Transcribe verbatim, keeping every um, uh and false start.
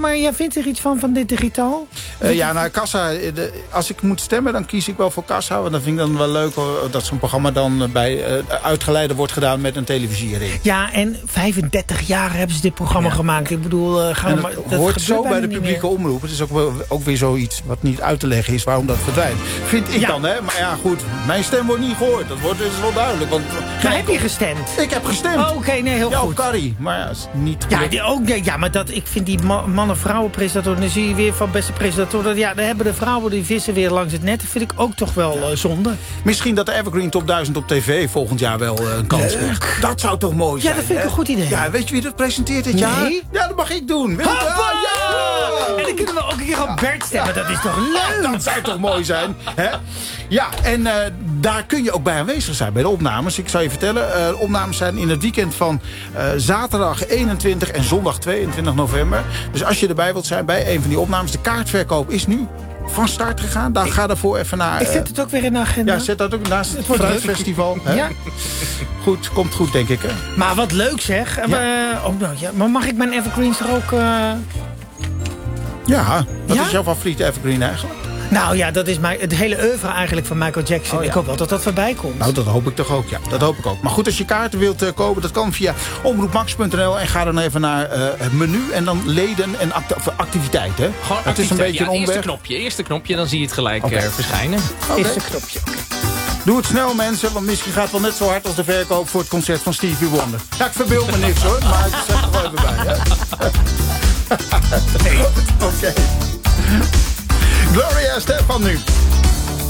maar jij vindt er iets van, van dit digitaal? Uh, ja, nou, Kassa, de, als ik moet stemmen, dan kies ik wel voor Kassa. Want dan vind ik dan wel leuk hoor, dat zo'n programma dan bij uh, uitgeleide wordt gedaan met een televisiering. Ja, en vijfendertig jaar hebben ze dit programma ja. gemaakt. Ik bedoel, uh, gaan en maar, het dat hoort zo bij de publieke meer. omroep. Het is ook, wel, ook weer zoiets wat niet uit te leggen is waarom dat verdwijnt. Vind ik ja. dan, hè? Maar ja, goed, mijn stem wordt niet gehoord. Dat wordt dus wel duidelijk. Want, maar heb je gestemd? Ik heb gestemd. Oh, oké, okay, nee, heel ja, goed. Carrie, maar ja, is niet ja, die ook, ja, maar dat, ik vind die mannen-vrouwen presentator, dan zie je weer van beste presentator, dat, ja, dan hebben de vrouwen die vissen weer langs het net. Dat vind ik ook toch wel uh, zonde. Misschien dat de Evergreen Top duizend op tv volgend jaar wel uh, een kans krijgt. Dat zou toch mooi zijn? Ja, dat vind ik hè? een goed idee. Ja, weet je wie dat presenteert dit nee? jaar? Ja, dat mag ik doen. Hoppa, ja! En dan kunnen we ook een keer op Bert stemmen. Ja. Dat is toch leuk? Dat zou toch mooi zijn? Hè? Ja, en uh, daar kun je ook bij aanwezig zijn, bij de opnames. Ik zal je vertellen, uh, de opnames zijn in het weekend van uh, zaterdag eenentwintig en zondag tweeëntwintig november. Dus als je erbij wilt zijn bij een van die opnames, de kaartverkoop is nu van start gegaan. Daar ga daarvoor even naar... Ik zet het ook weer in de agenda. Ja, zet dat ook naast het Fruitfestival. Ja. Goed, komt goed, denk ik. Hè? Maar wat leuk zeg. Ja. Uh, oh, nou, ja. Maar mag ik mijn Evergreens er ook... Uh... Ja, wat ja? is jouw favoriete Evergreen eigenlijk? Nou ja, dat is mijn, het hele oeuvre eigenlijk van Michael Jackson. Oh, ja. Ik hoop wel dat dat voorbij komt. Nou, dat hoop ik toch ook, ja. Dat hoop ik ook. Maar goed, als je kaarten wilt uh, kopen, dat kan via omroepmax punt n l. En ga dan even naar uh, het menu en dan leden en act activiteiten. Hè? Gewoon het is een beetje ja, een omweg. Eerste knopje, eerste knopje, dan zie je het gelijk okay. uh, verschijnen. Okay. Eerste knopje. Doe het snel, mensen, want misschien gaat het wel net zo hard als de verkoop voor het concert van Stevie Wonder. Ja, ik verbeeld me niks hoor, maar ik zet er wel even bij. Oké. Okay. Gloria Estefan nu.